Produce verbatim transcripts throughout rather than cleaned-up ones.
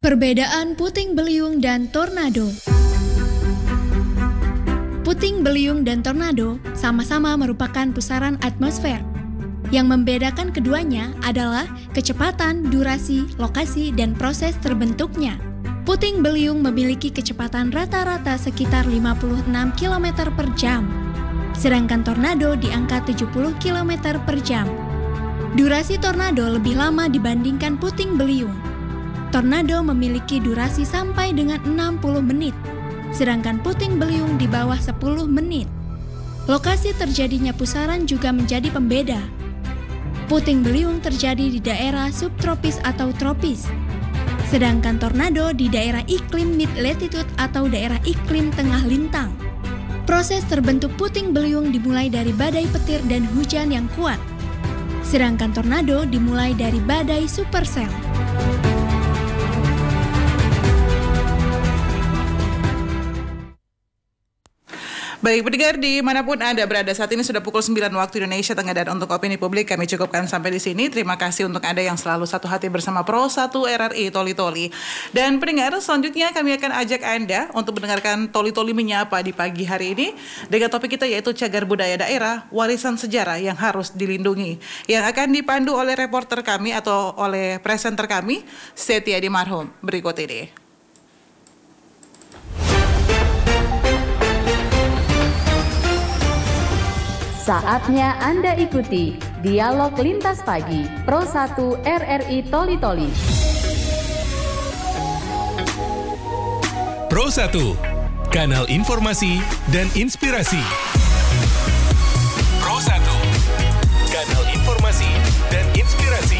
Perbedaan puting beliung dan tornado. Puting beliung dan tornado sama-sama merupakan pusaran atmosfer. Yang membedakan keduanya adalah kecepatan, durasi, lokasi, dan proses terbentuknya. Puting beliung memiliki kecepatan rata-rata sekitar lima puluh enam kilometer per jam, sedangkan tornado di angka tujuh puluh kilometer per jam. Durasi tornado lebih lama dibandingkan puting beliung. Tornado memiliki durasi sampai dengan enam puluh menit, sedangkan puting beliung di bawah sepuluh menit. Lokasi terjadinya pusaran juga menjadi pembeda. Puting beliung terjadi di daerah subtropis atau tropis, sedangkan tornado di daerah iklim mid-latitude atau daerah iklim tengah lintang. Proses terbentuk puting beliung dimulai dari badai petir dan hujan yang kuat, sedangkan tornado dimulai dari badai supercell. Baik, pendengar dimanapun Anda berada, saat ini sudah pukul sembilan waktu Indonesia Tengah, dan untuk opini publik kami cukupkan sampai di sini. Terima kasih untuk Anda yang selalu satu hati bersama Pro satu R R I Toli Toli. Dan pendengar, selanjutnya kami akan ajak Anda untuk mendengarkan Toli Toli menyapa di pagi hari ini dengan topik kita, yaitu Cagar Budaya Daerah, Warisan Sejarah yang Harus Dilindungi, yang akan dipandu oleh reporter kami atau oleh presenter kami, Setia Dimarhum. Berikut ini. Saatnya Anda ikuti Dialog Lintas Pagi Pro satu R R I Toli Toli. Pro satu, kanal informasi dan inspirasi. Pro satu, kanal informasi dan inspirasi.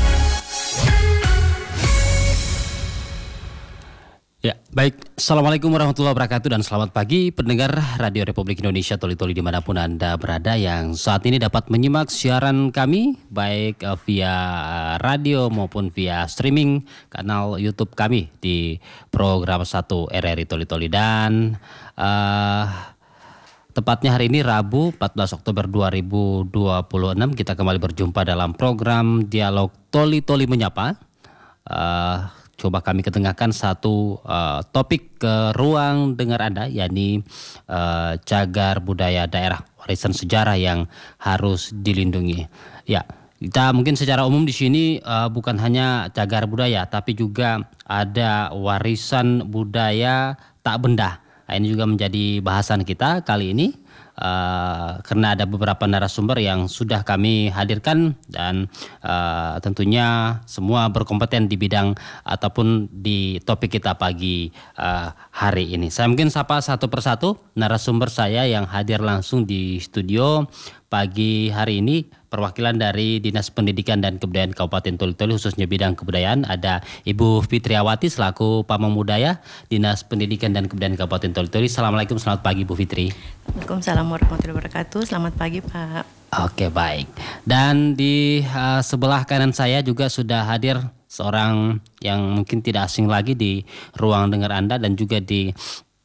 Ya, baik. Assalamualaikum warahmatullahi wabarakatuh dan selamat pagi pendengar Radio Republik Indonesia Toli Toli dimanapun Anda berada yang saat ini dapat menyimak siaran kami baik uh, via radio maupun via streaming kanal YouTube kami di program satu R R I Toli Toli. Dan uh, tepatnya hari ini Rabu empat belas Oktober dua ribu dua puluh enam kita kembali berjumpa dalam program Dialog Toli Toli Menyapa. Uh, Coba kami ketengahkan satu uh, topik ke ruang dengar Anda, yakni uh, cagar budaya daerah, warisan sejarah yang harus dilindungi. Ya, kita mungkin secara umum di sini uh, bukan hanya cagar budaya, tapi juga ada warisan budaya tak benda. Nah, ini juga menjadi bahasan kita kali ini. Uh, karena ada beberapa narasumber yang sudah kami hadirkan dan uh, tentunya semua berkompeten di bidang ataupun di topik kita pagi uh, hari ini. Saya mungkin sapa satu persatu narasumber saya yang hadir langsung di studio pagi hari ini. Perwakilan dari Dinas Pendidikan dan Kebudayaan Kabupaten Toli Toli khususnya bidang kebudayaan ada Ibu Fitriawati selaku Pamongmudaya Dinas Pendidikan dan Kebudayaan Kabupaten Toli Toli. Assalamualaikum, selamat pagi Bu Fitri. Waalaikumsalam warahmatullahi wabarakatuh. Selamat pagi Pak. Oke, baik. Dan di uh, sebelah kanan saya juga sudah hadir seorang yang mungkin tidak asing lagi di ruang dengar Anda dan juga di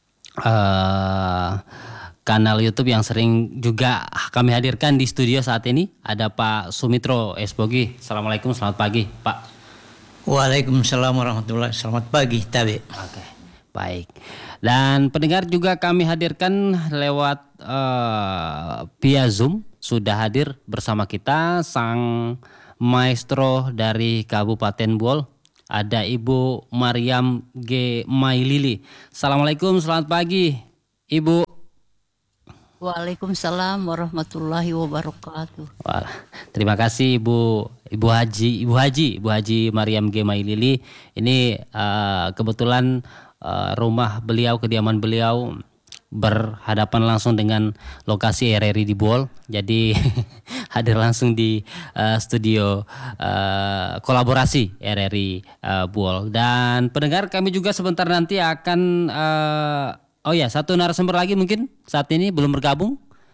uh, kanal YouTube yang sering juga kami hadirkan di studio saat ini. Ada Pak Sumitro Esbogi. Assalamualaikum, selamat pagi Pak. Waalaikumsalam warahmatullahi wabarakatuh. Selamat pagi Tabe. Oke, baik. Dan pendengar juga kami hadirkan lewat uh, via Zoom. Sudah hadir bersama kita sang maestro dari Kabupaten Buol. Ada Ibu Mariam G. Mailili. Assalamualaikum, selamat pagi Ibu. Waalaikumsalam warahmatullahi wabarakatuh. Wah, terima kasih Ibu Ibu Haji Ibu Haji Ibu Haji Mariam G. Mailili. Ini uh, kebetulan uh, rumah beliau, kediaman beliau berhadapan langsung dengan lokasi R R I di Buol. Jadi hadir langsung di uh, studio uh, kolaborasi R R I uh, Buol. Dan pendengar, kami juga sebentar nanti akan uh, oh ya, satu narasumber lagi mungkin saat ini belum bergabung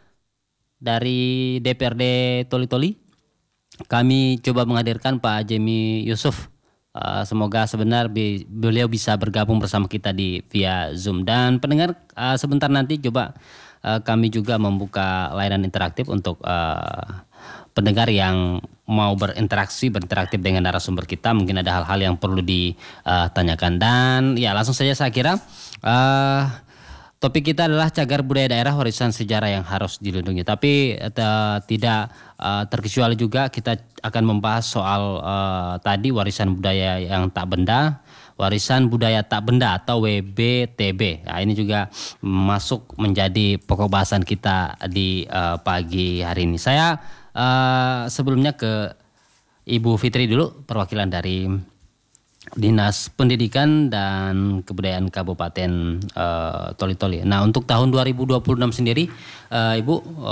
dari D P R D Toli Toli. Kami coba menghadirkan Pak Jemi Yusuf. Uh, semoga sebentar bi- beliau bisa bergabung bersama kita di via Zoom. Dan pendengar, uh, sebentar nanti coba uh, kami juga membuka layanan interaktif untuk uh, pendengar yang mau berinteraksi, berinteraktif dengan narasumber kita, mungkin ada hal-hal yang perlu ditanyakan. Dan ya langsung saja saya kira uh, topik kita adalah cagar budaya daerah warisan sejarah yang harus dilindungi. Tapi uh, tidak uh, terkecuali juga kita akan membahas soal uh, tadi warisan budaya yang tak benda, warisan budaya tak benda atau W B T B. Nah, ini juga masuk menjadi pokok bahasan kita di uh, pagi hari ini. Saya uh, sebelumnya ke Ibu Fitri dulu, perwakilan dari Dinas Pendidikan dan Kebudayaan Kabupaten uh, Toli-Toli. Nah, untuk tahun dua ribu dua puluh enam sendiri, uh, Ibu,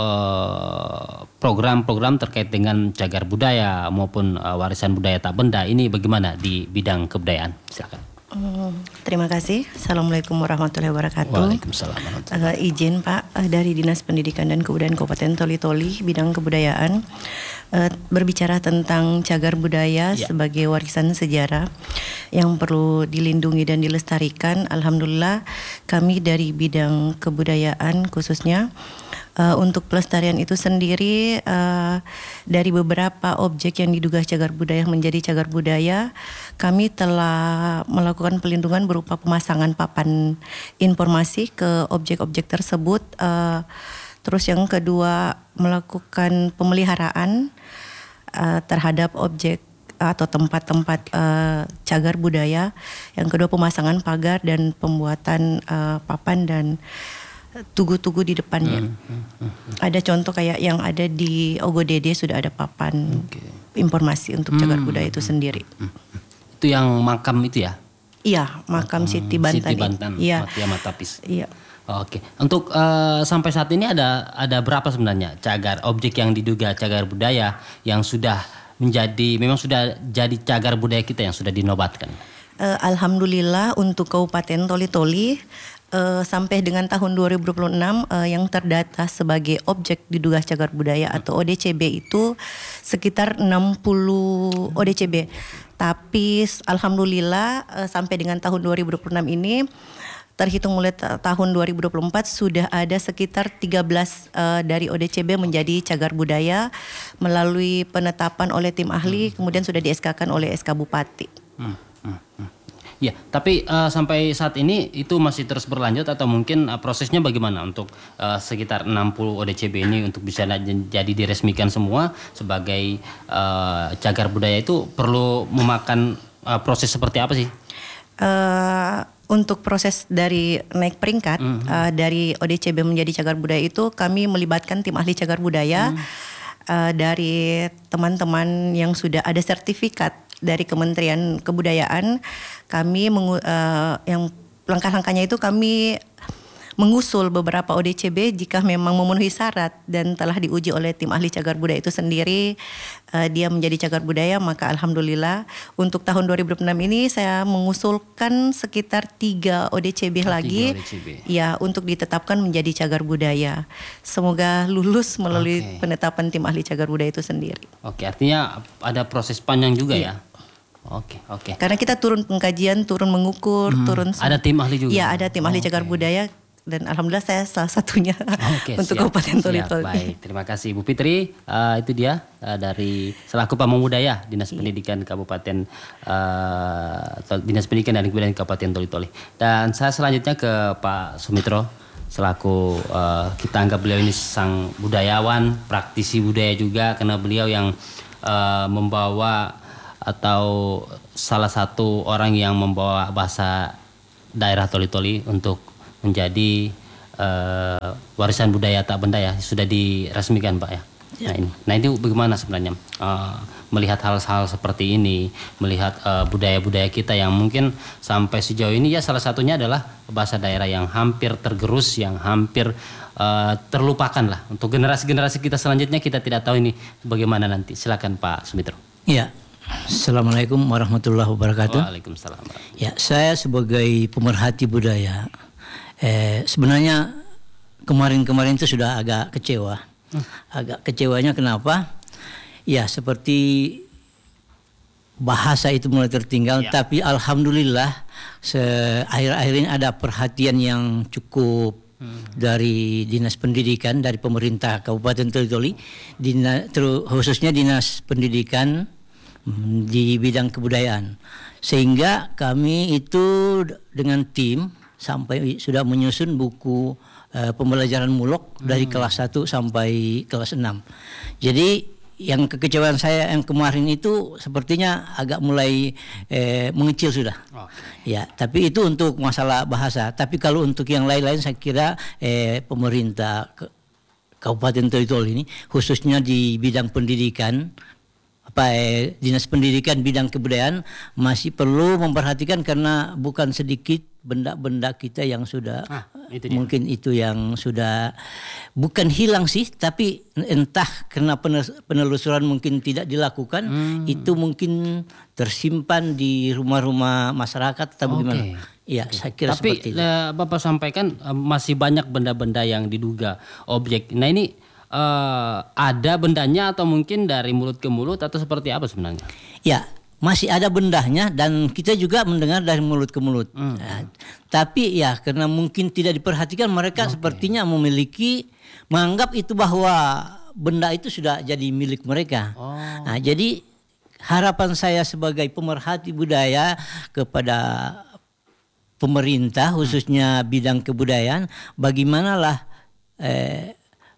uh, program-program terkait dengan cagar budaya maupun uh, warisan budaya tak benda ini bagaimana di bidang kebudayaan? Silakan. Hmm, terima kasih. Assalamualaikum warahmatullahi wabarakatuh. Waalaikumsalam warahmatullahi Uh, izin Pak, uh, dari Dinas Pendidikan dan Kebudayaan Kabupaten Toli-Toli, bidang kebudayaan, uh, berbicara tentang cagar budaya Ya. sebagai warisan sejarah yang perlu dilindungi dan dilestarikan. Alhamdulillah kami dari bidang kebudayaan khususnya uh, untuk pelestarian itu sendiri, uh, dari beberapa objek yang diduga cagar budaya menjadi cagar budaya, kami telah melakukan pelindungan berupa pemasangan papan informasi ke objek-objek tersebut. Uh, terus yang kedua, melakukan pemeliharaan uh, terhadap objek atau tempat-tempat uh, cagar budaya. Yang kedua, pemasangan pagar dan pembuatan uh, papan dan tugu-tugu di depannya. Hmm, hmm, hmm. Ada contoh kayak yang ada di Ogodede sudah ada papan okay. informasi untuk cagar hmm, budaya itu sendiri. Hmm, hmm. Itu yang makam itu ya? Iya, makam hmm, Siti Bantan. Siti Bantan, iya. Matia Matapis. Iya. Oke, untuk uh, sampai saat ini ada ada berapa sebenarnya cagar objek yang diduga cagar budaya yang sudah menjadi memang sudah jadi cagar budaya kita yang sudah dinobatkan? Uh, Alhamdulillah untuk Kabupaten Toli-Toli uh, sampai dengan tahun dua ribu dua puluh enam uh, yang terdata sebagai objek diduga cagar budaya hmm. atau O D C B itu sekitar enam puluh O D C B. Tapi alhamdulillah uh, sampai dengan tahun dua ribu dua puluh enam ini terhitung mulai t- tahun dua ribu dua puluh empat sudah ada sekitar tiga belas uh, dari O D C B menjadi cagar budaya melalui penetapan oleh tim ahli, hmm. kemudian sudah di S K-kan oleh S K Bupati. Hmm. Hmm. Hmm. Ya, tapi uh, sampai saat ini itu masih terus berlanjut atau mungkin uh, prosesnya bagaimana untuk uh, sekitar enam puluh O D C B ini untuk bisa jadi diresmikan semua sebagai uh, cagar budaya itu perlu memakan uh, proses seperti apa sih? Uh, untuk proses dari naik peringkat mm-hmm. uh, dari O D C B menjadi cagar budaya itu kami melibatkan tim ahli cagar budaya mm. uh, dari teman-teman yang sudah ada sertifikat dari Kementerian Kebudayaan. Kami mengu, uh, yang langkah-langkahnya itu kami mengusul beberapa O D C B jika memang memenuhi syarat dan telah diuji oleh tim ahli cagar budaya itu sendiri, uh, dia menjadi cagar budaya, maka alhamdulillah untuk tahun dua ribu dua puluh enam ini saya mengusulkan sekitar tiga O D C B lagi, O D C B. Ya, untuk ditetapkan menjadi cagar budaya. Semoga lulus melalui okay. penetapan tim ahli cagar budaya itu sendiri. Oke, artinya ada proses panjang juga ya. ya? Oke, oke. Karena kita turun pengkajian, turun mengukur, hmm. turun. Ada tim ahli juga. Iya, ada tim ahli okay. cagar budaya. Dan alhamdulillah saya salah satunya Oke, untuk siap, Kabupaten Toli-Toli. Baik, terima kasih Ibu Fitri. Uh, itu dia uh, dari selaku Pamong Budaya Dinas iya. Pendidikan Kabupaten uh, Dinas Pendidikan dan Kebudayaan Kabupaten Toli-Toli. Dan saya selanjutnya ke Pak Sumitro selaku uh, kita anggap beliau ini sang budayawan, praktisi budaya juga karena beliau yang uh, membawa atau salah satu orang yang membawa bahasa daerah Toli-Toli untuk menjadi uh, warisan budaya tak benda ya, sudah diresmikan Pak ya. ya. Nah ini, nah itu bagaimana sebenarnya uh, melihat hal-hal seperti ini, melihat uh, budaya-budaya kita yang mungkin sampai sejauh ini ya salah satunya adalah bahasa daerah yang hampir tergerus, yang hampir uh, terlupakan lah. Untuk generasi-generasi kita selanjutnya kita tidak tahu ini bagaimana nanti. Silakan Pak Sumitro. Ya. Assalamualaikum warahmatullahi wabarakatuh. Waalaikumsalam. Ya, saya sebagai pemerhati budaya, eh, sebenarnya kemarin-kemarin itu sudah agak kecewa. Hmm. Agak kecewanya kenapa? Ya, seperti bahasa itu mulai tertinggal, ya. Tapi alhamdulillah akhir-akhir ini ada perhatian yang cukup hmm. dari Dinas Pendidikan dari pemerintah Kabupaten Toli-Toli, dina, teru, khususnya Dinas Pendidikan hmm, di bidang kebudayaan. Sehingga kami itu dengan tim sampai sudah menyusun buku uh, pembelajaran mulok hmm. dari kelas satu sampai kelas enam. Jadi yang kekecewaan saya yang kemarin itu sepertinya agak mulai eh, mengecil sudah. Oh. Ya, tapi itu untuk masalah bahasa. Tapi kalau untuk yang lain-lain saya kira eh, pemerintah ke, Kabupaten Toli-Toli ini khususnya di bidang pendidikan apa eh, Dinas Pendidikan bidang kebudayaan masih perlu memperhatikan karena bukan sedikit benda-benda kita yang sudah ah, itu mungkin itu yang sudah bukan hilang sih, tapi entah karena penelusuran mungkin tidak dilakukan, hmm. itu mungkin tersimpan di rumah-rumah masyarakat atau okay. bagaimana? Iya, okay. Saya kira tapi, seperti itu. Tapi Bapak sampaikan masih banyak benda-benda yang diduga objek. Nah ini uh, ada bendanya atau mungkin dari mulut ke mulut atau seperti apa sebenarnya? Ya. Masih ada bendahnya dan kita juga mendengar dari mulut ke mulut. Hmm. Nah, tapi ya karena mungkin tidak diperhatikan mereka okay. sepertinya memiliki menganggap itu bahwa benda itu sudah jadi milik mereka. Oh. Nah, jadi harapan saya sebagai pemerhati budaya kepada pemerintah khususnya bidang kebudayaan, bagaimanalah eh,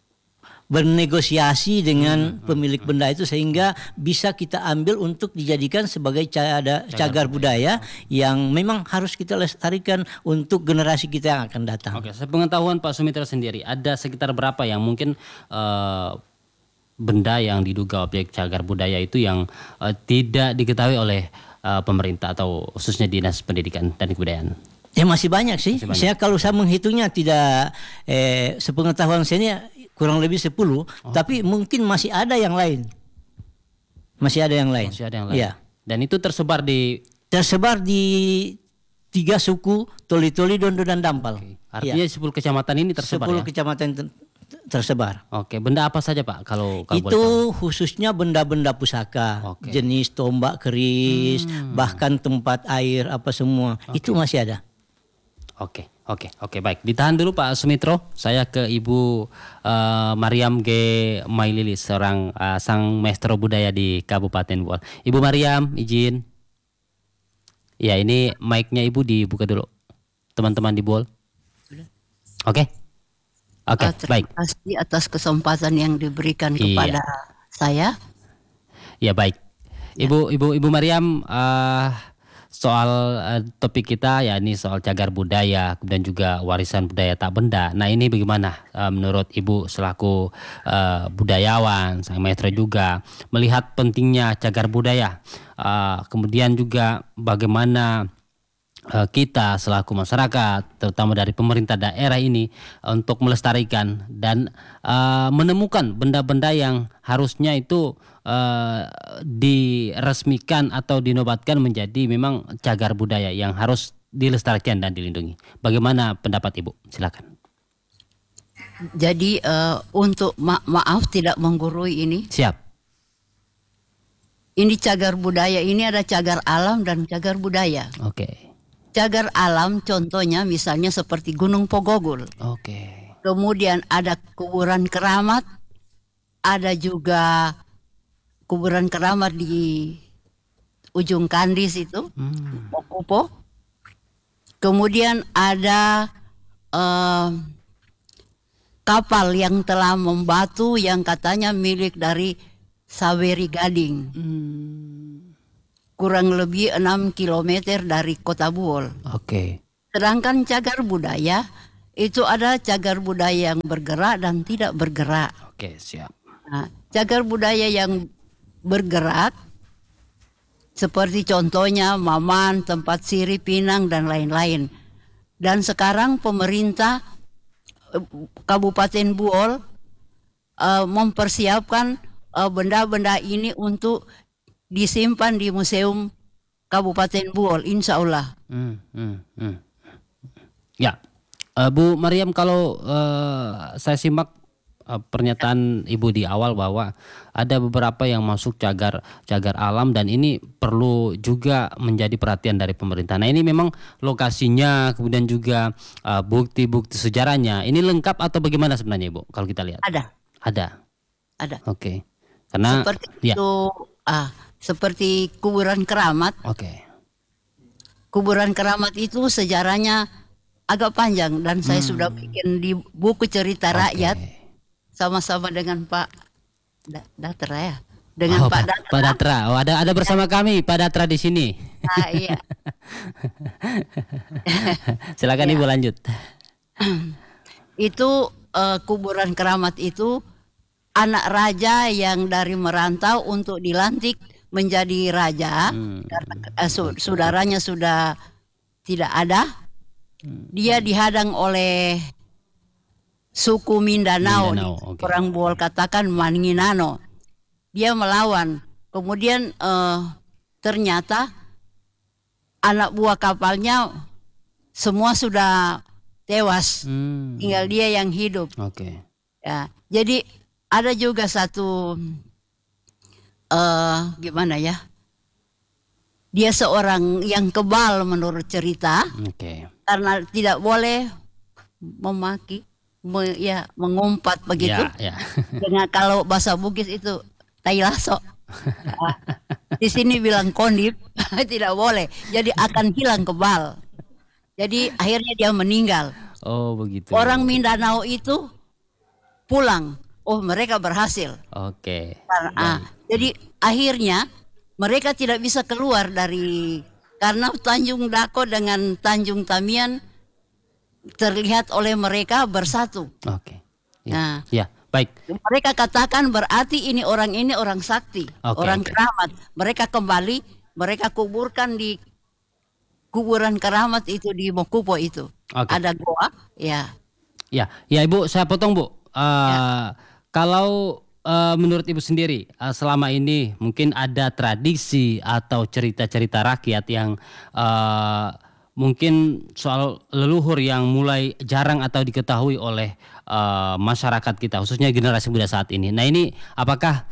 bernegosiasi dengan pemilik benda itu sehingga bisa kita ambil untuk dijadikan sebagai cagar, cagar budaya yang memang harus kita lestarikan untuk generasi kita yang akan datang. Oke, sepengetahuan Pak Sumitra sendiri, ada sekitar berapa yang mungkin uh, benda yang diduga objek cagar budaya itu yang uh, tidak diketahui oleh uh, pemerintah atau khususnya Dinas Pendidikan dan Kebudayaan? Ya masih banyak sih. Masih banyak. Saya kalau saya menghitungnya tidak eh, sepengetahuan saya kurang lebih sepuluh, oh. tapi mungkin masih ada yang lain. Masih ada yang lain. Masih ada yang lain. Ya. Dan itu tersebar di tersebar di tiga suku, Toli-Toli, Dondo dan Dampal. Okay. Artinya ya. sepuluh kecamatan ini tersebar sepuluh ya? kecamatan tersebar. Oke, benda apa saja Pak kalau, kalau itu khususnya benda-benda pusaka, okay. jenis tombak keris, hmm. bahkan tempat air apa semua. Okay. Itu masih ada. Oke, oke, oke, baik. Ditahan dulu Pak Sumitro. Saya ke Ibu uh, Mariam G. Maililis, seorang uh, sang maestro budaya di Kabupaten Buol. Ibu Mariam, izin. Ya, ini mic-nya Ibu dibuka dulu. Teman-teman di Buol. Oke. Oke, uh, baik. Terima kasih atas kesempatan yang diberikan kepada iya. saya. Ya, baik. Ibu, ya. Ibu, Ibu Mariam, uh, soal uh, topik kita ya ini soal cagar budaya dan juga warisan budaya tak benda. Nah ini bagaimana uh, menurut Ibu selaku uh, budayawan, sang maestro juga melihat pentingnya cagar budaya. Uh, kemudian juga bagaimana uh, kita selaku masyarakat, terutama dari pemerintah daerah ini uh, untuk melestarikan dan uh, menemukan benda-benda yang harusnya itu Uh, diresmikan atau dinobatkan menjadi memang cagar budaya yang harus dilestarikan dan dilindungi. Bagaimana pendapat Ibu? Silakan. Jadi uh, untuk ma- maaf tidak menggurui ini. Siap. Ini cagar budaya, ini ada cagar alam dan cagar budaya. Oke. Okay. Cagar alam contohnya misalnya seperti Gunung Pogogul. Oke. Okay. Kemudian ada kuburan keramat, ada juga kuburan keramat di ujung Kandis itu, hmm. Pokupo. Kemudian ada uh, kapal yang telah membatu yang katanya milik dari Saweri Gading. Hmm. Kurang lebih enam kilometer dari Kota Buol. Oke. Okay. Sedangkan cagar budaya itu ada cagar budaya yang bergerak dan tidak bergerak. Oke, okay, siap. Nah, cagar budaya yang bergerak seperti contohnya Maman, tempat Siri, Pinang dan lain-lain. Dan sekarang pemerintah Kabupaten Buol uh, mempersiapkan uh, benda-benda ini untuk disimpan di Museum Kabupaten Buol, insya Allah. Hmm, hmm, hmm. Ya, uh, Bu Mariam, kalau uh, saya simak uh, pernyataan Ibu di awal bahwa ada beberapa yang masuk cagar cagar alam dan ini perlu juga menjadi perhatian dari pemerintah. Nah, ini memang lokasinya kemudian juga uh, bukti-bukti sejarahnya ini lengkap atau bagaimana sebenarnya Ibu kalau kita lihat? Ada. Ada. Ada. Oke. Okay. Karena seperti ya. itu ah seperti kuburan keramat. Oke. Okay. Kuburan keramat itu sejarahnya agak panjang dan saya Hmm. sudah bikin di buku cerita Okay. rakyat sama-sama dengan Pak Da- Datra ya. Dengan Oh, Pak Pak Datra. Pak Datra. Oh, ada ada bersama kami Pak Datra di sini. Ah, iya. Silakan Ya. Ibu lanjut. Itu eh, kuburan keramat itu anak raja yang dari merantau untuk dilantik menjadi raja Hmm. karena eh, su- saudaranya sudah tidak ada. Dia dihadang oleh suku Mindanao, Mindanao, di- oke. orang Buol katakan Manginano. Dia melawan. Kemudian eh, ternyata anak buah kapalnya semua sudah tewas. Hmm. Tinggal dia yang hidup. Oke. Ya, jadi ada juga satu eh gimana ya? Dia seorang yang kebal menurut cerita Oke. karena tidak boleh memaki, me- ya mengumpat begitu. Ya, ya. Dengan kalau bahasa Bugis itu tai laso. Ah, di sini bilang kondip, tidak boleh. Jadi akan hilang kebal. Jadi akhirnya dia meninggal. Oh, begitu. Orang Mindanao itu pulang. Oh, mereka berhasil. Oke. Karena, ah, jadi akhirnya mereka tidak bisa keluar dari karena Tanjung Dako dengan Tanjung Tamian terlihat oleh mereka bersatu. Oke. Ya. Nah, Ya, baik. mereka katakan berarti ini orang ini orang sakti, Oke, orang oke. keramat. Mereka kembali, mereka kuburkan di kuburan keramat itu di Mokupo itu. Oke. Ada goa, ya. Ya, ya Ibu, saya potong Bu. Ya. Uh, Kalau uh, menurut Ibu sendiri, uh, selama ini mungkin ada tradisi atau cerita-cerita rakyat yang uh, mungkin soal leluhur yang mulai jarang atau diketahui oleh uh, masyarakat kita, khususnya generasi muda saat ini. Nah, ini apakah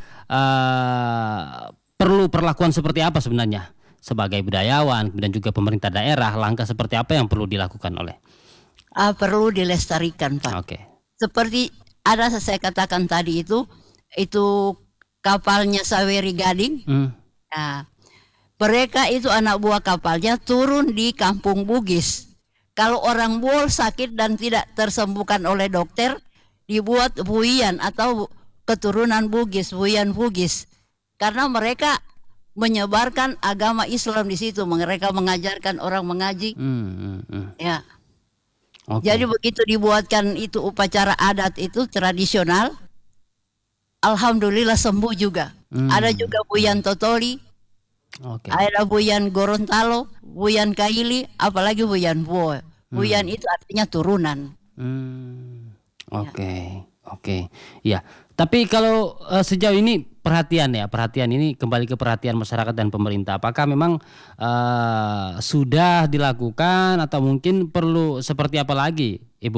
uh, perlu perlakuan seperti apa sebenarnya sebagai budayawan dan juga pemerintah daerah, langkah seperti apa yang perlu dilakukan oleh? Ah, perlu dilestarikan, Pak. Oke. Seperti ada saya katakan tadi itu, itu kapalnya Saweri Gading. Hmm. Nah, mereka itu anak buah kapalnya turun di Kampung Bugis. Kalau orang Buol sakit dan tidak tersembuhkan oleh dokter, dibuat buian atau keturunan Bugis, buian Bugis. Karena mereka menyebarkan agama Islam di situ, mereka mengajarkan orang mengaji. Hmm, hmm, hmm. Ya. Oke. Jadi begitu dibuatkan itu upacara adat itu tradisional, alhamdulillah sembuh juga. Hmm. Ada juga buian Totoli, Oke. ada buian Gorontalo, buian Kaili, apalagi buian Buol. Buian itu artinya turunan. Hmm, Oke, oke, ya. Tapi kalau uh, sejauh ini perhatian ya, perhatian ini kembali ke perhatian masyarakat dan pemerintah. Apakah memang uh, sudah dilakukan atau mungkin perlu seperti apa lagi, Ibu?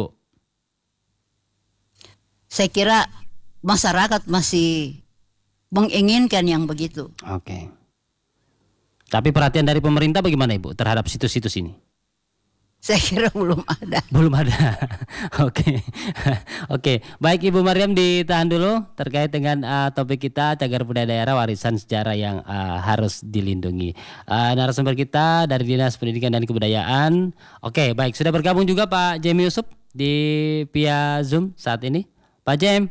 Saya kira masyarakat masih menginginkan yang begitu. Oke. Tapi perhatian dari pemerintah bagaimana, Ibu, terhadap situs-situs ini? Saya kira belum ada. Belum ada. Oke. Oke, baik Ibu Mariam ditahan dulu terkait dengan uh, topik kita cagar budaya daerah warisan sejarah yang uh, harus dilindungi. Uh, narasumber kita dari Dinas Pendidikan dan Kebudayaan. Oke, baik, sudah bergabung juga Pak Jem Yusuf di via Zoom saat ini. Pak Jem.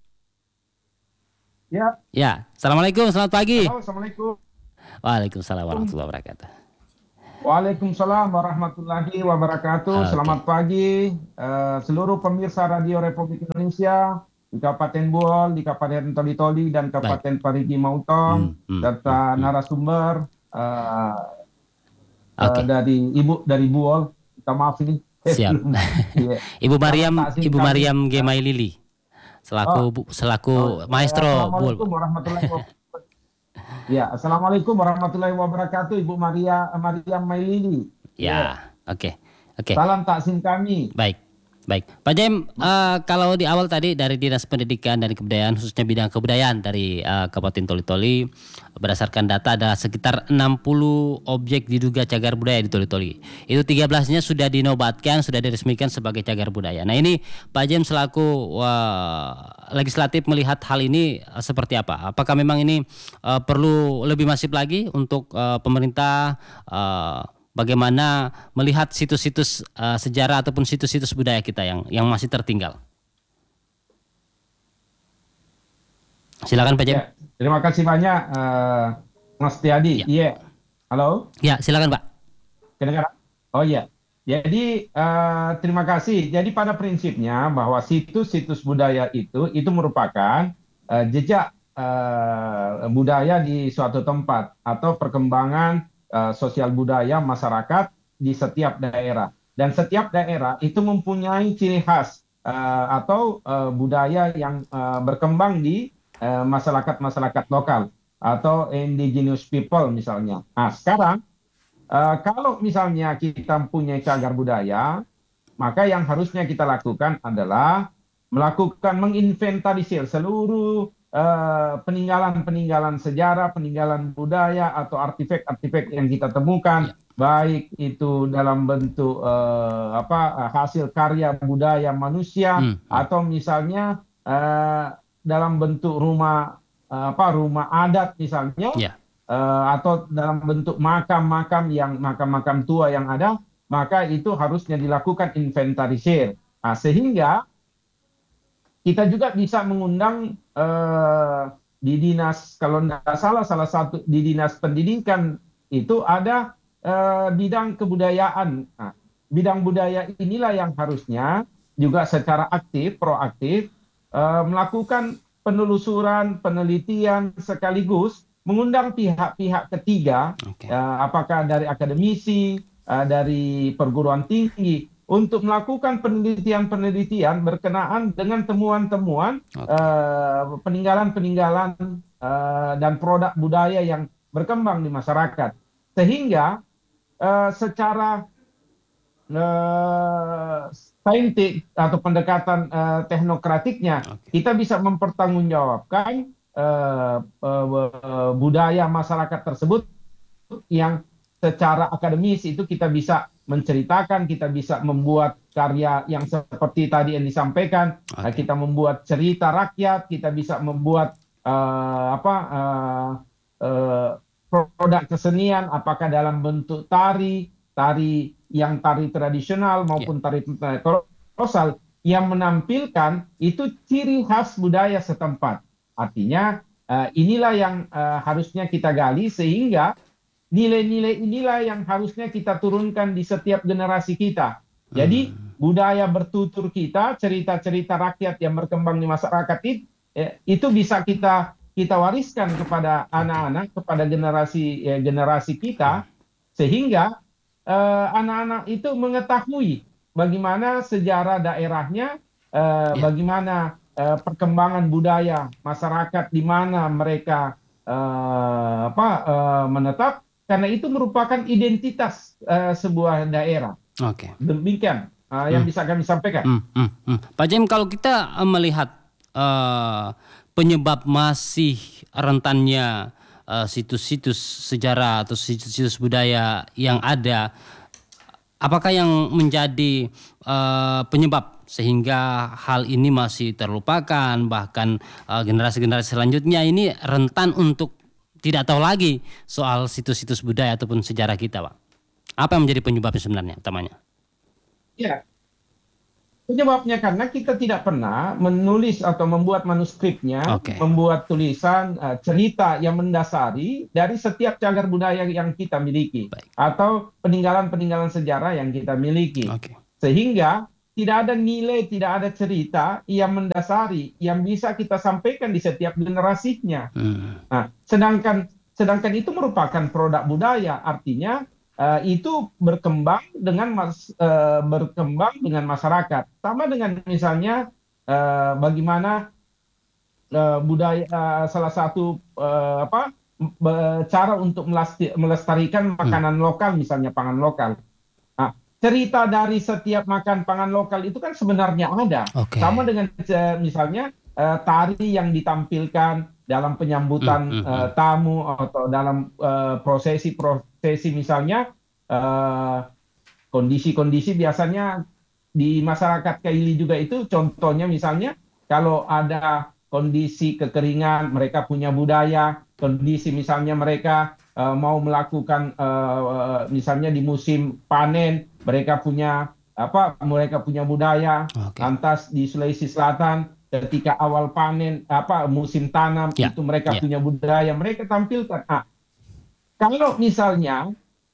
Ya. Ya, Assalamualaikum, selamat pagi. Halo, Assalamualaikum. Waalaikumsalam warahmatullahi wabarakatuh. Waalaikumsalam warahmatullahi wabarakatuh. Oke. Selamat pagi eh, seluruh pemirsa Radio Republik Indonesia di Kabupaten Buol, di Kabupaten Toli-Toli dan Kabupaten Parigi Mautong, Hmm, hmm, serta hmm, hmm. narasumber eh, Oke. eh, dari Ibu dari Buol. Kita maaf ini. eh, Siap. belum. Iya. Ibu Mariam, Salam takzim Ibu kami. Mariam Gemai Lili selaku Oh. bu- selaku Oh, maestro Assalamualaikum Buol. warahmatullahi wabarakatuh. Ya, Assalamualaikum warahmatullahi wabarakatuh, Ibu Maria Mariam Mailili. Ya, oke. Oke. Salam takzim kami. Baik. Baik, Pak Jem, uh, kalau di awal tadi dari Dinas Pendidikan dan Kebudayaan, khususnya bidang kebudayaan dari uh, Kabupaten Toli-Toli, berdasarkan data ada sekitar enam puluh objek diduga cagar budaya di Toli-Toli. Itu tiga belasnya sudah dinobatkan, sudah diresmikan sebagai cagar budaya. Nah ini Pak Jem selaku uh, legislatif melihat hal ini uh, seperti apa? Apakah memang ini uh, perlu lebih masif lagi untuk uh, pemerintah uh, bagaimana melihat situs-situs uh, sejarah ataupun situs-situs budaya kita yang yang masih tertinggal? Silakan Pak Jem. Ya, terima kasih banyak uh, Mas Tiadi. Iya. Ya. Halo? Ya, silakan Pak. Kedengaran? Oh iya. Jadi uh, terima kasih. Jadi pada prinsipnya bahwa situs-situs budaya itu itu merupakan uh, jejak uh, budaya di suatu tempat atau perkembangan Uh, sosial budaya masyarakat di setiap daerah, dan setiap daerah itu mempunyai ciri khas uh, atau uh, budaya yang uh, berkembang di uh, masyarakat-masyarakat lokal atau indigenous people misalnya. Nah sekarang uh, kalau misalnya kita mempunyai cagar budaya, maka yang harusnya kita lakukan adalah melakukan menginventarisir seluruh Uh, peninggalan-peninggalan sejarah, peninggalan budaya atau artefak-artefak yang kita temukan, ya. Baik itu dalam bentuk uh, apa hasil karya budaya manusia hmm. atau misalnya uh, dalam bentuk rumah uh, apa rumah adat misalnya, ya. uh, atau dalam bentuk makam-makam yang makam-makam tua yang ada, maka itu harusnya dilakukan inventarisir. Nah, sehingga kita juga bisa mengundang uh, di dinas, kalau tidak salah, salah satu di dinas pendidikan itu ada uh, bidang kebudayaan. Nah, bidang budaya inilah yang harusnya juga secara aktif, proaktif, uh, melakukan penelusuran, penelitian, sekaligus mengundang pihak-pihak ketiga, okay. uh, apakah dari akademisi, uh, dari perguruan tinggi, untuk melakukan penelitian-penelitian berkenaan dengan temuan-temuan okay. uh, peninggalan-peninggalan uh, dan produk budaya yang berkembang di masyarakat. Sehingga uh, secara uh, saintik atau pendekatan uh, teknokratiknya, okay. kita bisa mempertanggungjawabkan uh, uh, budaya masyarakat tersebut yang secara akademis itu kita bisa menceritakan, kita bisa membuat karya yang seperti tadi yang disampaikan, okay. kita membuat cerita rakyat, kita bisa membuat uh, apa uh, uh, produk kesenian, apakah dalam bentuk tari, tari yang tari tradisional maupun yeah. tari kolosal yang menampilkan itu ciri khas budaya setempat. Artinya uh, inilah yang uh, harusnya kita gali, sehingga nilai-nilai inilah yang harusnya kita turunkan di setiap generasi kita. Jadi hmm. budaya bertutur kita, cerita-cerita rakyat yang berkembang di masyarakat itu, eh, itu bisa kita kita wariskan kepada anak-anak, kepada generasi eh, generasi kita, sehingga eh, anak-anak itu mengetahui bagaimana sejarah daerahnya, eh, yeah. bagaimana eh, perkembangan budaya masyarakat di mana mereka eh, apa eh, menetap. Karena itu merupakan identitas uh, sebuah daerah. Oke. Okay. Demikian uh, yang hmm. bisa kami sampaikan. Hmm, hmm, hmm. Pak Jem, kalau kita uh, melihat uh, penyebab masih rentannya uh, situs-situs sejarah atau situs-situs budaya yang ada, apakah yang menjadi uh, penyebab sehingga hal ini masih terlupakan, bahkan uh, generasi-generasi selanjutnya ini rentan untuk tidak tahu lagi soal situs-situs budaya ataupun sejarah kita, Pak? Apa yang menjadi penyebabnya sebenarnya utamanya? Ya, penyebabnya karena kita tidak pernah menulis atau membuat manuskripnya, okay. membuat tulisan uh, cerita yang mendasari dari setiap cagar budaya yang kita miliki. Baik. Atau peninggalan-peninggalan sejarah yang kita miliki. Okay. Sehingga tidak ada nilai, tidak ada cerita yang mendasari, yang bisa kita sampaikan di setiap generasinya. Hmm. Nah, sedangkan sedangkan itu merupakan produk budaya, artinya uh, itu berkembang dengan mas, uh, berkembang dengan masyarakat. Sama dengan misalnya uh, bagaimana uh, budaya uh, salah satu uh, apa cara untuk melestarikan makanan hmm. lokal, misalnya pangan lokal. Nah, cerita dari setiap makan pangan lokal itu kan sebenarnya ada. Oke. Sama dengan eh, misalnya eh, tari yang ditampilkan dalam penyambutan Hmm, hmm, eh, tamu atau dalam eh, prosesi-prosesi misalnya eh, kondisi-kondisi biasanya di masyarakat Kaili juga itu contohnya misalnya kalau ada kondisi kekeringan mereka punya budaya, kondisi misalnya mereka uh, mau melakukan uh, misalnya di musim panen mereka punya apa mereka punya budaya. Oke. Lantas di Sulawesi Selatan ketika awal panen apa musim tanam Ya, itu mereka ya. punya budaya mereka tampilkan. Nah, kalau misalnya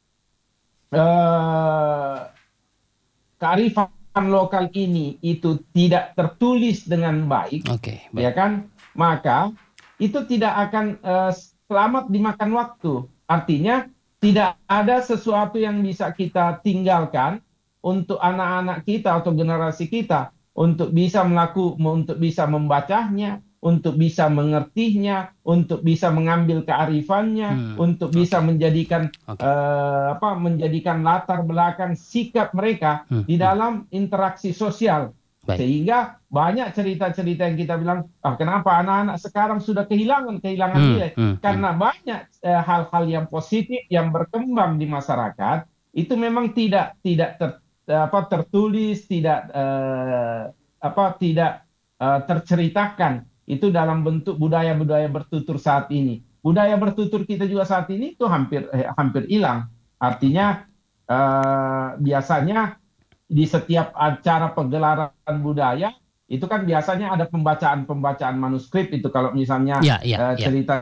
eh, kearifan lokal ini itu tidak tertulis dengan baik, Oke, baik. ya kan, maka itu tidak akan eh, selamat dimakan waktu. Artinya tidak ada sesuatu yang bisa kita tinggalkan untuk anak-anak kita atau generasi kita untuk bisa melakukan, untuk bisa membacanya, untuk bisa mengertinya, untuk bisa mengambil kearifannya, Hmm, untuk bisa menjadikan Oke. eh, apa menjadikan latar belakang sikap mereka Hmm, di dalam interaksi sosial. Baik. Sehingga banyak cerita-cerita yang kita bilang, ah kenapa anak-anak sekarang sudah kehilangan kehilangan Hmm, nilai? hmm, Karena banyak eh, hal-hal yang positif yang berkembang di masyarakat itu memang tidak tidak ter, apa tertulis, tidak eh, apa tidak eh, terceritakan. Itu dalam bentuk budaya-budaya bertutur saat ini. Budaya bertutur kita juga saat ini itu hampir eh, hampir hilang. Artinya eh, biasanya di setiap acara pegelaran budaya itu kan biasanya ada pembacaan-pembacaan manuskrip itu kalau misalnya Ya, ya, eh, ya. cerita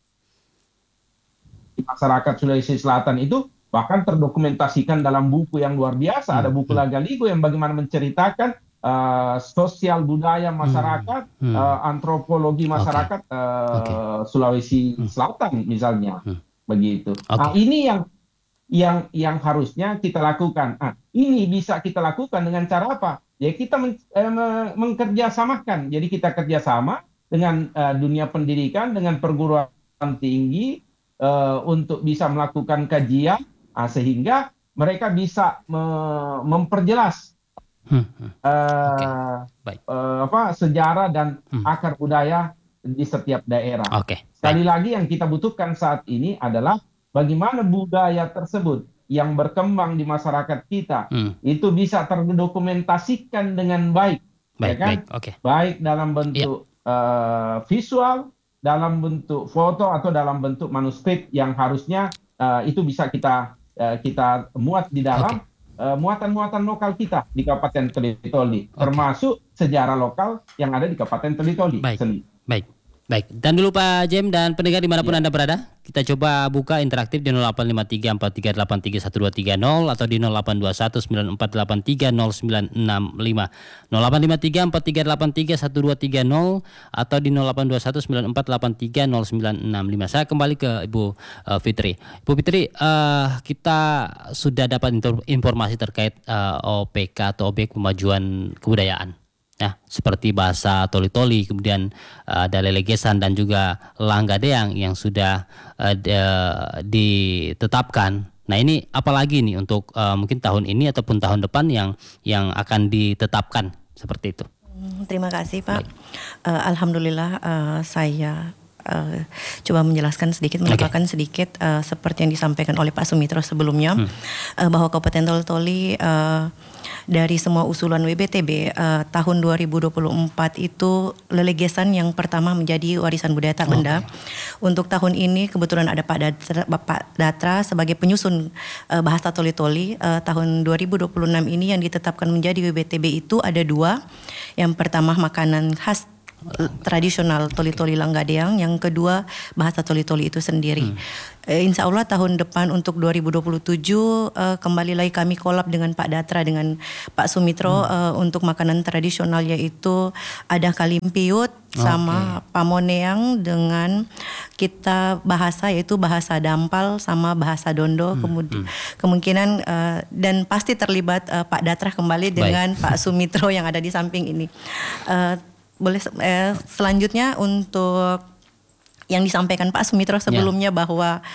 di masyarakat Sulawesi Selatan itu bahkan terdokumentasikan dalam buku yang luar biasa. Ada buku Lagaligo yang bagaimana menceritakan uh, sosial budaya masyarakat, Hmm. uh, antropologi masyarakat uh, Oke. Sulawesi Hmm. Selatan misalnya, Hmm. begitu. Oke. Nah, ini yang yang yang harusnya kita lakukan. Ah, ini bisa kita lakukan dengan cara apa? Ya kita men, eh, me- mengkerjasamakan. Jadi kita kerjasama dengan eh, dunia pendidikan, dengan perguruan tinggi eh, untuk bisa melakukan kajian, ah, sehingga mereka bisa me- memperjelas Hmm, hmm. eh, Oke. Baik. eh, apa sejarah dan Hmm. akar budaya di setiap daerah. Oke. Sekali lagi yang kita butuhkan saat ini adalah bagaimana budaya tersebut yang berkembang di masyarakat kita Hmm. itu bisa terdokumentasikan dengan baik, Baik, ya kan? baik. Oke. Baik dalam bentuk eh, visual, dalam bentuk foto atau dalam bentuk manuskrip yang harusnya eh, itu bisa kita eh, kita muat di dalam eh, muatan-muatan lokal kita di Kabupaten Toli-Toli, termasuk sejarah lokal yang ada di Kabupaten Toli-Toli Baik. sendiri. Baik. Baik, dan dulu Pak Jem dan pendengar dimanapun Ya. Anda berada, kita coba buka interaktif di nol delapan lima tiga empat tiga delapan tiga satu dua tiga nol atau di nol delapan dua satu sembilan empat delapan tiga nol sembilan enam lima, nol delapan lima tiga empat tiga delapan tiga satu dua tiga nol atau di nol delapan dua satu sembilan empat delapan tiga nol sembilan enam lima. Saya kembali ke Ibu uh, Fitri. Ibu Fitri, uh, kita sudah dapat inter- informasi terkait uh, O P K atau Objek Pemajuan Kebudayaan. Ya, seperti bahasa Toli-Toli, kemudian uh, ada Lelegesan dan juga Langgadeang yang sudah uh, de- ditetapkan. Nah, ini apalagi nih untuk uh, mungkin tahun ini ataupun tahun depan yang yang akan ditetapkan seperti itu. Hmm, Terima kasih Pak. Eh, Alhamdulillah eh, saya eh, coba menjelaskan sedikit, menambahkan sedikit eh, seperti yang disampaikan oleh Pak Sumitro sebelumnya, eh, bahwa Kabupaten Toli-Toli eh, dari semua usulan W B T B eh, tahun dua ribu dua puluh empat itu Lelegesan yang pertama menjadi warisan budaya tak benda. Untuk tahun ini kebetulan ada Pak Datra, Bapak Datra sebagai penyusun eh, bahasa Toli-Toli. Eh, tahun dua ribu dua puluh enam ini yang ditetapkan menjadi W B T B itu ada dua. Yang pertama makanan khas tradisional Toli-Toli Langgadeang, yang kedua bahasa Toli-Toli itu sendiri. Hmm. Eh, insya Allah tahun depan untuk dua ribu dua puluh tujuh eh, kembali lagi kami kolab dengan Pak Datra dengan Pak Sumitro hmm. eh, untuk makanan tradisional, yaitu ada kalimpiut sama okay. pamoneang dengan kita bahasa yaitu bahasa Dampal sama bahasa Dondo. Hmm. Kemudian hmm. kemungkinan uh, dan pasti terlibat uh, Pak Datra kembali dengan Baik. Pak Sumitro yang ada di samping ini. Uh, boleh eh, selanjutnya untuk yang disampaikan Pak Sumitro sebelumnya, yeah. bahwa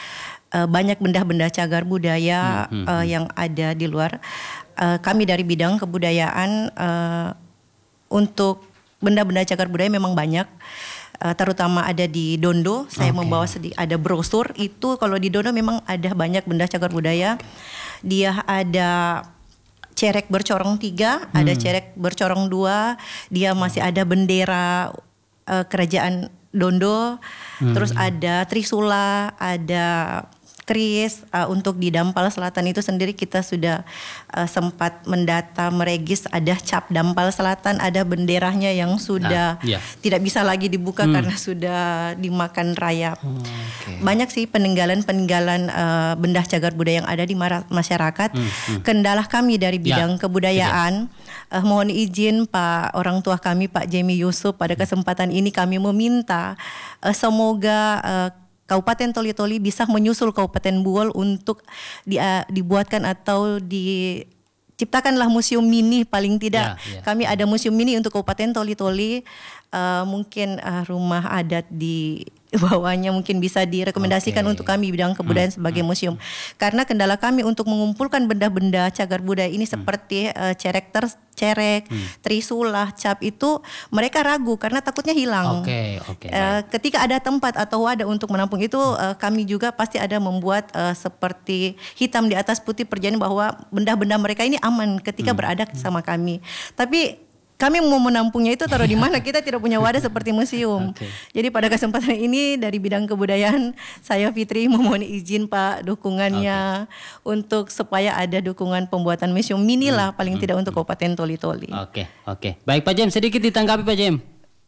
uh, banyak benda-benda cagar budaya Hmm, hmm, uh, hmm. yang ada di luar. Uh, kami dari bidang kebudayaan uh, untuk benda-benda cagar budaya memang banyak. Uh, terutama ada di Dondo. Saya Oke. membawa sedi- ada brosur itu. Kalau di Dondo memang ada banyak benda cagar budaya. Dia ada cerek bercorong tiga, ada cerek bercorong dua. Dia masih ada bendera uh, kerajaan Dondo. Terus ada Trisula, ada Kris. Uh, untuk di Dampal Selatan itu sendiri kita sudah uh, sempat mendata, meregis, ada cap Dampal Selatan, ada benderanya yang sudah Nah, iya. tidak bisa lagi dibuka Hmm. karena sudah dimakan rayap. Oh, oke. Banyak sih peninggalan-peninggalan uh, benda cagar budaya yang ada di mara- masyarakat. Hmm, hmm. Kendala kami dari Ya, bidang kebudayaan, uh, mohon izin Pak orang tua kami Pak Jemi Yusuf, pada kesempatan ini kami meminta uh, semoga uh, Kabupaten Toli-Toli bisa menyusul Kabupaten Buol untuk di, uh, dibuatkan atau diciptakanlah museum mini paling tidak. Ya, ya. Kami ada museum mini untuk Kabupaten Toli-Toli. Uh, mungkin uh, rumah adat di bawahnya mungkin bisa direkomendasikan Oke. untuk kami bidang kebudayaan sebagai museum. Karena kendala kami untuk mengumpulkan benda-benda cagar budaya ini seperti uh, cerek ter cerek, trisula, cap itu mereka ragu karena takutnya hilang. Oke, oke. Uh, ketika ada tempat atau wadah untuk menampung itu, uh, kami juga pasti ada membuat uh, seperti hitam di atas putih perjanjian bahwa benda-benda mereka ini aman ketika berada sama kami. Tapi kami mau menampungnya itu taruh di mana, kita tidak punya wadah seperti museum. Oke. Jadi pada kesempatan ini dari bidang kebudayaan saya Fitri memohon izin Pak dukungannya untuk supaya ada dukungan pembuatan museum mini lah paling tidak untuk Kabupaten Toli-Toli. Oke, oke. Baik Pak Jem, sedikit ditanggapi Pak Jem.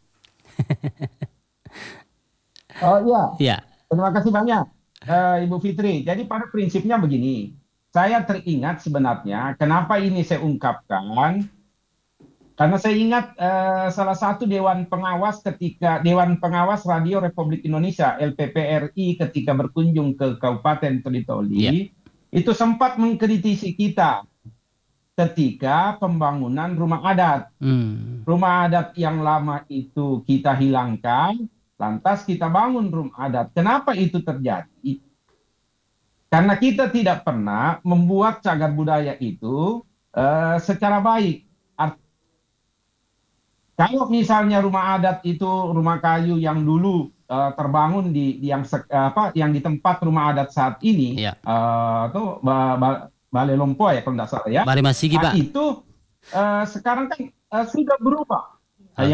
Oh iya, Ya. terima kasih banyak eh, Ibu Fitri. Jadi pada prinsipnya begini, saya teringat sebenarnya kenapa ini saya ungkapkan. Karena saya ingat eh, salah satu Dewan Pengawas ketika Dewan Pengawas Radio Republik Indonesia L P P R I ketika berkunjung ke Kabupaten Toli-Toli, Ya. itu sempat mengkritisi kita ketika pembangunan rumah adat. Hmm. Rumah adat yang lama itu kita hilangkan, lantas kita bangun rumah adat. Kenapa itu terjadi? Karena kita tidak pernah membuat cagar budaya itu eh, secara baik. Kalau misalnya rumah adat itu rumah kayu yang dulu uh, terbangun di yang sek, apa yang di tempat rumah adat saat ini, Ya. uh, tuh ba, ba, Balai Lompo ya kalau tidak salah ya. Balai Masigi Nah, Pak. itu uh, sekarang kan uh, sudah berubah. Oke. Ya.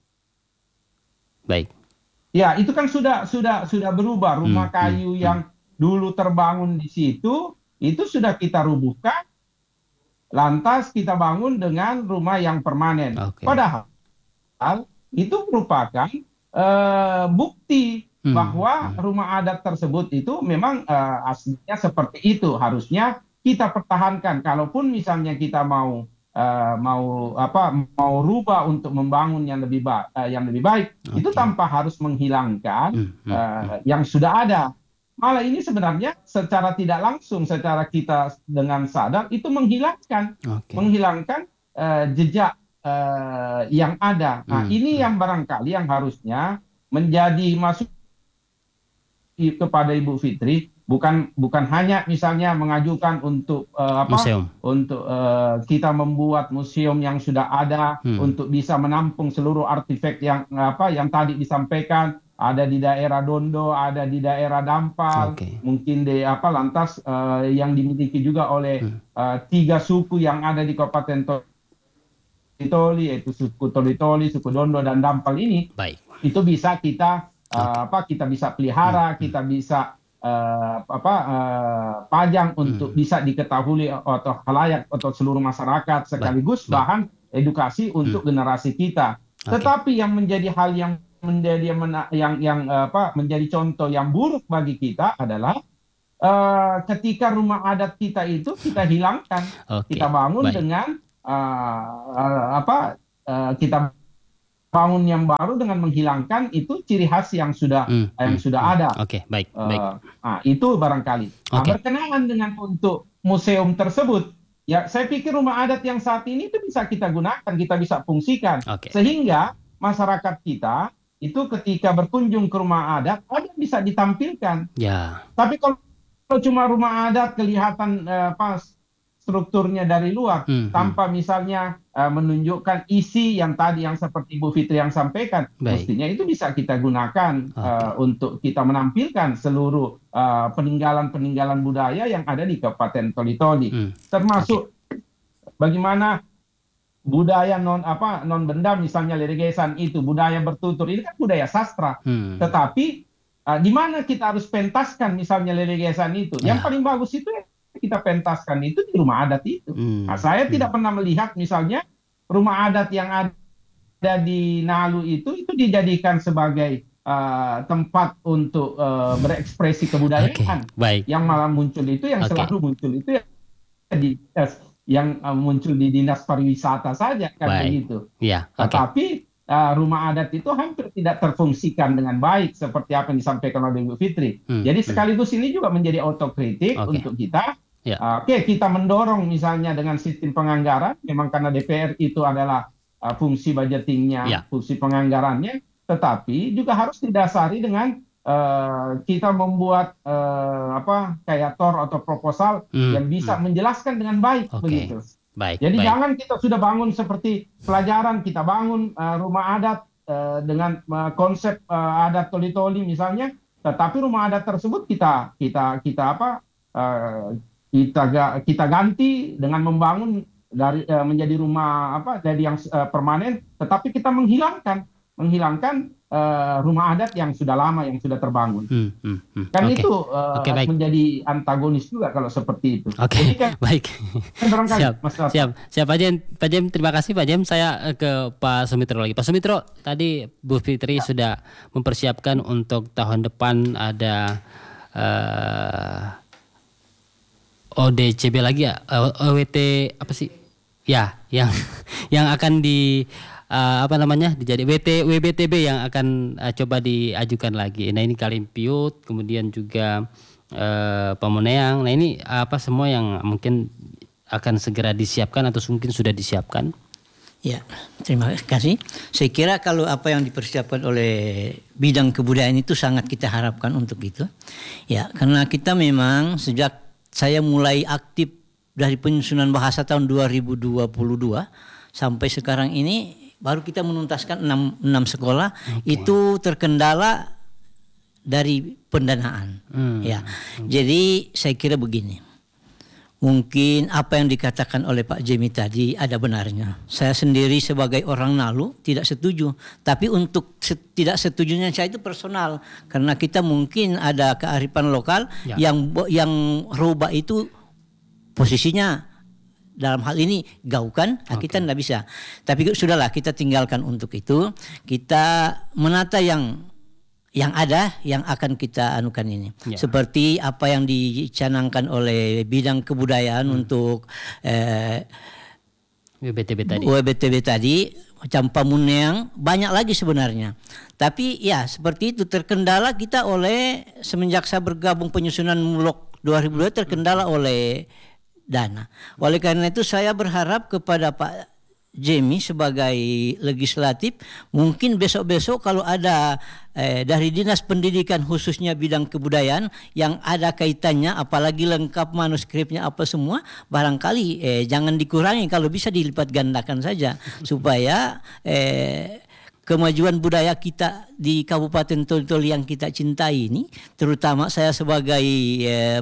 Baik. Ya, itu kan sudah sudah sudah berubah. Rumah Hmm, kayu hmm, yang dulu terbangun di situ itu sudah kita rubuhkan. Lantas kita bangun dengan rumah yang permanen. Oke. Padahal itu merupakan uh, bukti Hmm, bahwa rumah adat tersebut itu memang uh, aslinya seperti itu. Harusnya kita pertahankan. Kalaupun misalnya kita mau uh, mau apa mau rubah untuk membangun yang lebih ba- uh, yang lebih baik, Oke. itu tanpa harus menghilangkan Hmm, hmm, uh, yang sudah ada. Malah ini sebenarnya secara tidak langsung, secara kita dengan sadar itu menghilangkan, Oke. menghilangkan uh, jejak uh, yang ada. Nah, Hmm, ini hmm. yang barangkali yang harusnya menjadi masuk kepada Ibu Fitri, bukan bukan hanya misalnya mengajukan untuk uh, apa Museum. untuk uh, kita membuat museum yang sudah ada Hmm. untuk bisa menampung seluruh artefak yang apa yang tadi disampaikan, ada di daerah Dondo, ada di daerah Dampal, Oke. mungkin di apa lantas uh, yang dimiliki juga oleh Hmm. uh, tiga suku yang ada di Kabupaten Toli-Toli, yaitu suku Toli-Toli, suku Dondo dan Dampal ini. Baik. Itu bisa kita uh, apa kita bisa pelihara, kita bisa uh, apa uh, pajang untuk bisa diketahui atau halayak atau seluruh masyarakat sekaligus Baik. bahan edukasi untuk generasi kita. Oke. Tetapi yang menjadi hal yang menjadi mena- yang yang uh, apa menjadi contoh yang buruk bagi kita adalah uh, ketika rumah adat kita itu kita hilangkan, Oke. kita bangun Baik. dengan uh, uh, apa uh, kita bangun yang baru dengan menghilangkan itu ciri khas yang sudah Hmm, yang hmm, sudah hmm. ada. Oke, baik, Uh, baik. nah, itu barangkali. Nah, Oke. berkenaan dengan untuk museum tersebut, ya saya pikir rumah adat yang saat ini itu bisa kita gunakan, kita bisa fungsikan, Oke. sehingga masyarakat kita itu ketika berkunjung ke rumah adat ada bisa ditampilkan. Ya. Tapi kalau kalau cuma rumah adat kelihatan uh, apa strukturnya dari luar, hmm, tanpa hmm. misalnya uh, menunjukkan isi yang tadi yang seperti Bu Fitri yang sampaikan, Baik. mestinya itu bisa kita gunakan okay. uh, untuk kita menampilkan seluruh uh, peninggalan-peninggalan budaya yang ada di Kabupaten Toli-Toli, hmm. termasuk okay. bagaimana budaya non apa non benda misalnya Leregesan itu budaya bertutur ini kan budaya sastra, hmm. tetapi uh, di mana kita harus pentaskan misalnya Leregesan itu, ya. yang paling bagus itu ya kita pentaskan itu di rumah adat itu. Hmm. Nah, saya hmm. tidak pernah melihat misalnya rumah adat yang ada di Nalu itu itu dijadikan sebagai uh, tempat untuk uh, berekspresi kebudayaan. Okay. Baik. Yang malah muncul itu yang okay. selalu muncul itu yang di uh, yang uh, muncul di dinas pariwisata saja kan begitu. Ya, okay. Tetapi uh, rumah adat itu hampir tidak terfungsikan dengan baik seperti apa yang disampaikan oleh Bu Fitri. Hmm. Jadi sekaligus hmm. ini juga menjadi otokritik okay. untuk kita. Ya. Uh, Oke, okay, kita mendorong misalnya dengan sistem penganggaran, memang karena D P R itu adalah uh, fungsi budgetingnya, ya. fungsi penganggarannya, tetapi juga harus didasari dengan uh, kita membuat uh, apa kayak tor atau proposal hmm. yang bisa hmm. menjelaskan dengan baik okay. begitu. Baik, Jadi baik. jangan kita sudah bangun seperti pelajaran, kita bangun uh, rumah adat uh, dengan uh, konsep uh, adat Toli-Toli misalnya, tetapi rumah adat tersebut kita kita kita apa? Uh, kita kita ganti dengan membangun dari uh, menjadi rumah apa dari yang uh, permanen, tetapi kita menghilangkan menghilangkan uh, rumah adat yang sudah lama yang sudah terbangun. Hmm, hmm, hmm. Kan okay. itu uh, okay, menjadi antagonis juga kalau seperti itu. Oke, okay. kan, baik. Kan siap, siap, siap Pak Jem. Pak Jem, terima kasih Pak Jem. Saya ke Pak Sumitro lagi. Pak Sumitro, tadi Bu Fitri ya. sudah mempersiapkan untuk tahun depan ada uh, O D C B lagi ya, O W T apa sih? Ya, yang yang akan di uh, apa namanya? dijadi W T W B T B yang akan uh, coba diajukan lagi. Nah, ini Kalimpiut, kemudian juga uh, Pamoneang. Nah, ini apa semua yang mungkin akan segera disiapkan atau mungkin sudah disiapkan? Ya, terima kasih. Saya kira kalau apa yang dipersiapkan oleh bidang kebudayaan itu sangat kita harapkan untuk itu. Ya, karena kita memang sejak saya mulai aktif dari penyusunan bahasa tahun dua ribu dua puluh dua sampai sekarang ini baru kita menuntaskan enam, enam sekolah. Okay. Itu terkendala dari pendanaan. Hmm. Ya, hmm. Jadi saya kira begini. Mungkin apa yang dikatakan oleh Pak Jemi tadi ada benarnya. Saya sendiri sebagai orang Nalu tidak setuju. Tapi untuk set, tidak setujunya saya itu personal. Karena kita mungkin ada kearifan lokal ya. yang yang roba itu posisinya dalam hal ini gaukan, okay. kita tidak bisa. Tapi sudahlah kita tinggalkan untuk itu. Kita menata yang yang ada yang akan kita anukan ini. Ya. Seperti apa yang dicanangkan oleh bidang kebudayaan hmm. untuk eh, W B T B tadi. W B T B tadi, macam Pamoneang, banyak lagi sebenarnya. Tapi ya seperti itu terkendala kita oleh semenjak saya bergabung penyusunan Mulok dua ribu dua terkendala oleh dana. Oleh karena itu saya berharap kepada Pak Jemi sebagai legislatif, mungkin besok-besok kalau ada eh, dari Dinas Pendidikan khususnya bidang kebudayaan yang ada kaitannya, apalagi lengkap manuskripnya apa semua, barangkali eh, jangan dikurangi, kalau bisa dilipat gandakan saja supaya eh, kemajuan budaya kita di Kabupaten Toli-Toli yang kita cintai ini, terutama saya sebagai eh,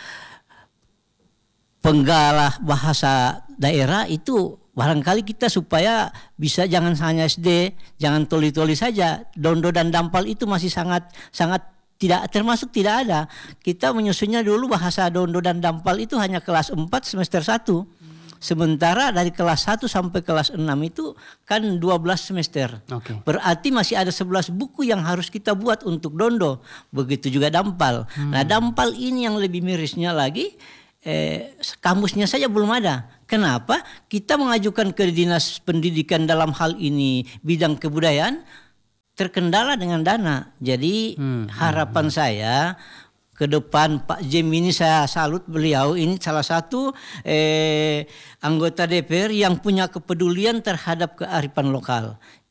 penggalah bahasa daerah itu, barangkali kita supaya bisa jangan hanya S D, jangan Toli-Toli saja. Dondo dan Dampal itu masih sangat sangat tidak termasuk tidak ada. Kita menyusunnya dulu bahasa Dondo dan Dampal itu hanya kelas empat semester satu. Sementara dari kelas satu sampai kelas enam itu kan dua belas semester. Okay. Berarti masih ada sebelas buku yang harus kita buat untuk Dondo. Begitu juga Dampal. Hmm. Nah, Dampal ini yang lebih mirisnya lagi, eh, kamusnya saja belum ada. Kenapa? Kita mengajukan ke Dinas Pendidikan dalam hal ini bidang kebudayaan terkendala dengan dana. Jadi hmm, harapan hmm. saya ke depan Pak Jem ini, saya salut beliau, ini salah satu eh, anggota D P R yang punya kepedulian terhadap kearifan lokal.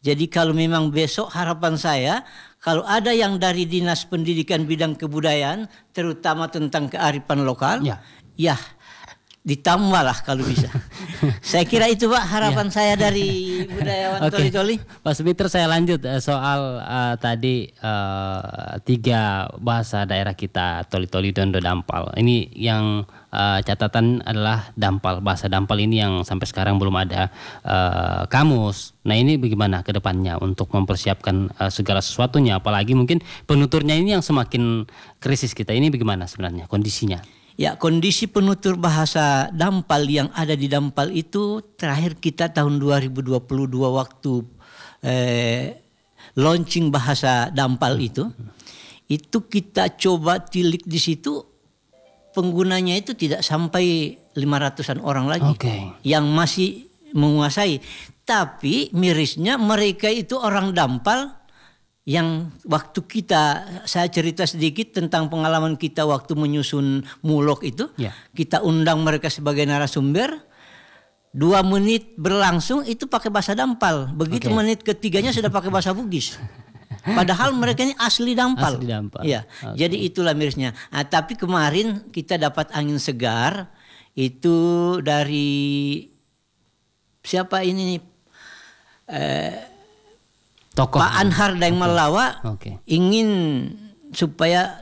Jadi kalau memang besok harapan saya, kalau ada yang dari Dinas Pendidikan bidang kebudayaan, terutama tentang kearifan lokal, ya, ya ditambahlah kalau bisa. Saya kira itu Pak harapan ya. saya dari budayawan okay. Toli-Toli. Pak Sumitra, saya lanjut soal uh, tadi uh, tiga bahasa daerah kita, Toli-Toli, Dondo, Dampal. Ini yang uh, catatan adalah Dampal. Bahasa Dampal ini yang sampai sekarang belum ada uh, kamus. Nah ini bagaimana ke depannya untuk mempersiapkan uh, segala sesuatunya, apalagi mungkin penuturnya ini yang semakin krisis kita. Ini bagaimana sebenarnya kondisinya? Ya, kondisi penutur bahasa Dampal yang ada di Dampal itu terakhir kita tahun dua ribu dua puluh dua waktu eh, launching bahasa Dampal itu, itu kita coba tilik di situ penggunanya itu tidak sampai lima ratusan orang lagi okay. yang masih menguasai. Tapi mirisnya mereka itu orang Dampal yang waktu kita, saya cerita sedikit tentang pengalaman kita waktu menyusun mulok itu, yeah. kita undang mereka sebagai narasumber, dua menit berlangsung itu pakai bahasa Dampal, begitu okay. menit ketiganya sudah pakai bahasa Bugis. Padahal mereka ini asli Dampal. Asli Dampal. Ya, okay. jadi itulah mirisnya. Nah, tapi kemarin kita dapat angin segar itu dari siapa ini nih? Eh, Tokoh. Pak Anhar Daeng okay. Malawa okay. ingin supaya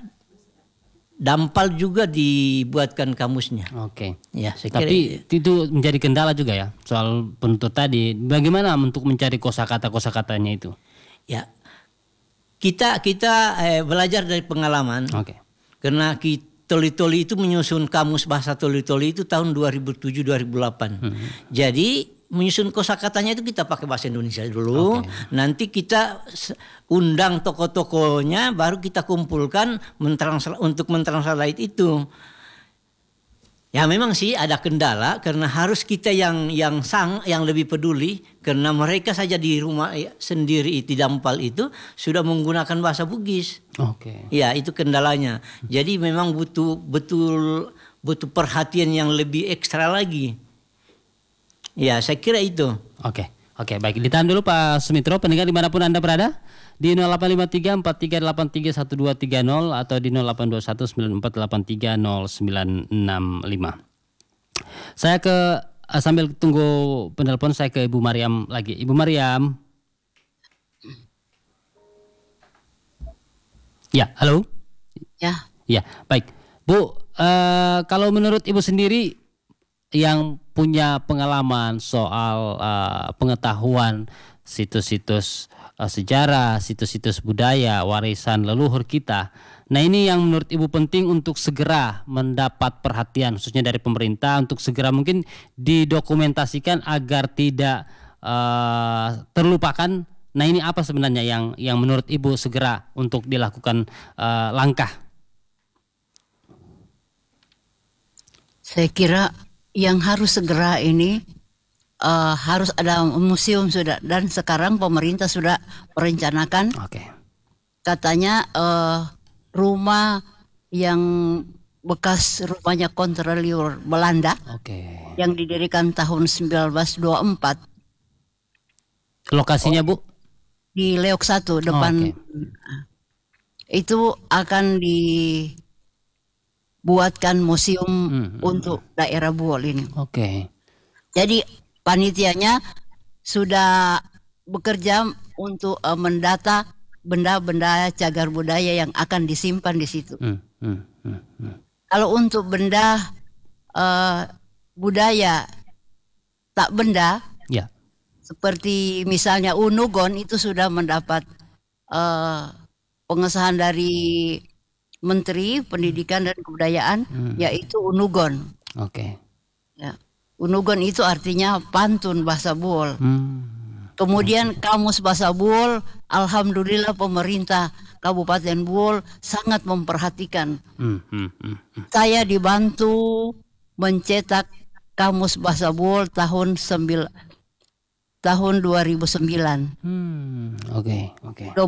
Dampal juga dibuatkan kamusnya. Oke. Okay. Ya, saya Tapi kira itu menjadi kendala juga ya soal penutur tadi. Bagaimana untuk mencari kosakata kosakatanya itu? Ya, kita kita eh, belajar dari pengalaman. Oke. Okay. Karena kita Toli-Toli itu menyusun kamus bahasa Toli-Toli itu tahun dua ribu tujuh dua ribu delapan. Hmm. Jadi menyusun kosakatanya itu kita pakai bahasa Indonesia dulu. Okay. Nanti kita undang tokoh-tokohnya, baru kita kumpulkan mentranslate, untuk mentranslate itu. Ya memang sih ada kendala karena harus kita yang yang sang yang lebih peduli karena mereka saja di rumah sendiri di Dampal itu sudah menggunakan bahasa Bugis. Oke. Okay. Ya itu kendalanya. Jadi memang butuh betul butuh perhatian yang lebih ekstra lagi. Ya saya kira itu. Oke. Okay. Oke, okay, baik. Ditahan dulu Pak Sumitro, pendengar dimanapun Anda berada. Di nol delapan lima tiga empat tiga delapan tiga satu dua tiga nol atau di nol delapan dua satu sembilan empat delapan tiga nol sembilan enam lima. Saya ke sambil tunggu penelpon saya ke Ibu Mariam lagi. Ibu Mariam. Ya, halo. Ya. Ya, baik. Bu, uh, kalau menurut Ibu sendiri yang punya pengalaman soal uh, pengetahuan situs-situs uh, sejarah, situs-situs budaya, warisan leluhur kita. Nah ini yang menurut Ibu penting untuk segera mendapat perhatian khususnya dari pemerintah untuk segera mungkin didokumentasikan agar tidak uh, terlupakan. Nah ini apa sebenarnya yang yang menurut Ibu segera untuk dilakukan uh, langkah? Saya kira yang harus segera ini uh, harus ada museum sudah, dan sekarang pemerintah sudah merencanakan. Okay. Katanya uh, rumah yang bekas rumahnya kontrolir Belanda, okay. yang didirikan tahun seribu sembilan ratus dua puluh empat. Lokasinya Bu? Di Leok satu depan. Oh, okay. Itu akan di buatkan museum hmm. untuk daerah Buol ini. Oke. Okay. Jadi panitianya sudah bekerja untuk uh, mendata benda-benda cagar budaya yang akan disimpan di situ. Hmm. Hmm. Hmm. Hmm. Kalau untuk benda uh, budaya tak benda, ya. Seperti misalnya Unugon itu sudah mendapat uh, pengesahan dari Menteri Pendidikan dan Kebudayaan, hmm. yaitu Unugon. Oke. Okay. Ya. Unugon itu artinya pantun bahasa Buol. Hmm. Kemudian kamus bahasa Buol, alhamdulillah pemerintah Kabupaten Buol sangat memperhatikan. Hmm. Hmm. Hmm. Saya dibantu mencetak kamus bahasa Buol tahun sembil tahun dua ribu sembilan. Hmm. Oke. Okay. Oke. Okay.